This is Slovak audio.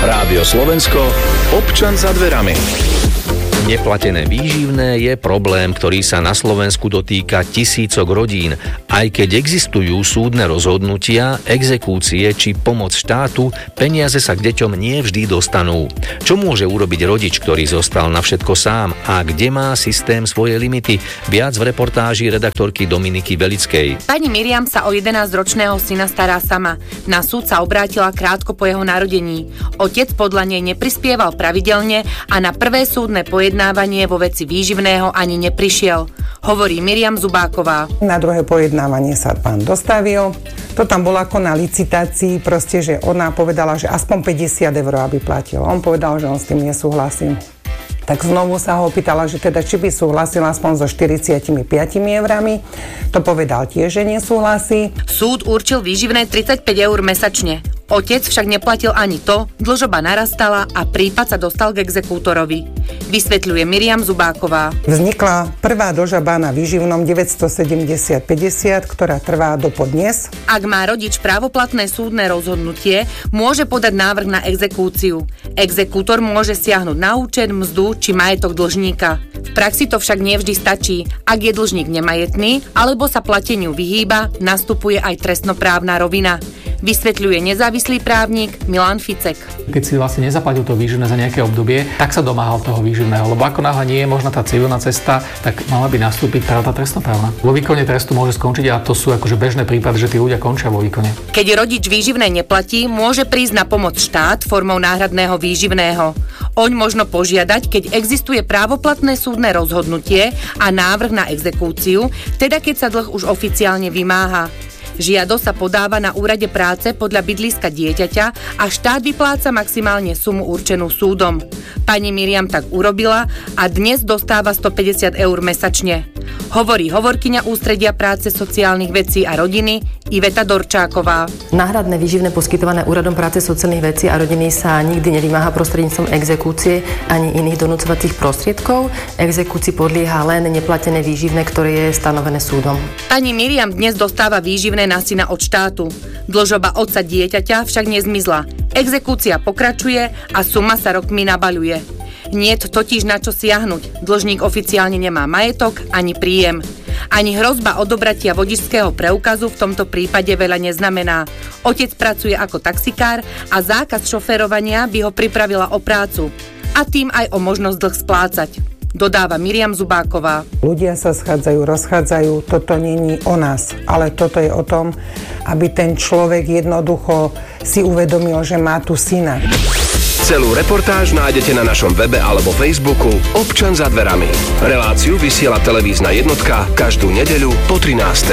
Rádio Slovensko, občan za dverami. Neplatené výživné je problém, ktorý sa na Slovensku dotýka tisícok rodín. Aj keď existujú súdne rozhodnutia, exekúcie či pomoc štátu, peniaze sa k deťom nie vždy dostanú. Čo môže urobiť rodič, ktorý zostal na všetko sám a kde má systém svoje limity? Viac v reportáži redaktorky Dominiky Velickej. Pani Miriam sa o 11-ročného syna stará sama. Na súd sa obrátila krátko po jeho narodení. Otec podľa nej neprispieval pravidelne a na prvé súdne pojednávanie vo veci výživného ani neprišiel. Hovorí Miriam Zubáková. Na druhé pojednávanie sa pán dostavil. To tam bolo ako na licitácii, proste, že ona povedala, že aspoň 50 eur, aby platil. On povedal, že on s tým nesúhlasí. Tak znovu sa ho opýtala, že teda či by súhlasil aspoň so 45 eurami. To povedal tiež, že nesúhlasí. Súd určil výživné 35 eur mesačne. Otec však neplatil ani to, dlžoba narastala a prípad sa dostal k exekútorovi. Vysvetľuje Miriam Zubáková. Vznikla prvá dlžoba na výživnom 970,50, ktorá trvá do podnes. Ak má rodič právoplatné súdne rozhodnutie, môže podať návrh na exekúciu. Exekútor môže siahnuť na účet, mzdu či majetok dlžníka. V praxi to však nevždy stačí. Ak je dlžník nemajetný alebo sa plateniu vyhýba, nastupuje aj trestnoprávna rovina. Vysvetľuje nezávislý právnik Milan Ficek. Keď si vlastne nezaplatil to výživné za nejaké obdobie, tak sa domáhal toho výživného, lebo ako náhle nie je možná tá civilná cesta, tak mala by nastúpiť práve tá trestnoprávna. Vo výkone trestu môže skončiť a to sú akože bežné prípady, že tí ľudia končia vo výkone. Keď rodič výživné neplatí, môže prísť na pomoc štát formou náhradného výživného. Oň možno požiadať, keď existuje právoplatné súdne rozhodnutie a návrh na exekúciu, teda keď sa dlh už oficiálne vymáha. Žiadosť sa podáva na úrade práce podľa bydliska dieťaťa a štát vypláca maximálne sumu určenú súdom. Pani Miriam tak urobila a dnes dostáva 150 eur mesačne. Hovorí hovorkyňa Ústredia práce, sociálnych vecí a rodiny Iveta Dorčáková. Náhradné výživné poskytované Úradom práce, sociálnych vecí a rodiny sa nikdy nevymáha prostredníctvom exekúcie ani iných donúcovacích prostriedkov. Exekúcii podlieha len neplatené výživné, ktoré je stanovené súdom. Pani Miriam dnes dostáva výživné na syna od štátu. Dlžoba otca dieťaťa však nezmizla. Exekúcia pokračuje a suma sa rokmi nabaľuje. Niet totiž na čo siahnuť. Dlžník oficiálne nemá majetok ani príjem. Ani hrozba odobratia vodičského preukazu v tomto prípade veľa neznamená. Otec pracuje ako taxikár a zákaz šoférovania by ho pripravila o prácu a tým aj o možnosť dlh splácať. Dodáva Miriam Zubáková. Ľudia sa schádzajú, rozchádzajú, toto není o nás, ale toto je o tom, aby ten človek jednoducho si uvedomil, že má tu syna. Celú reportáž nájdete na našom webe alebo Facebooku Občan za dverami. Reláciu vysiela televízna jednotka každú nedeľu po 13.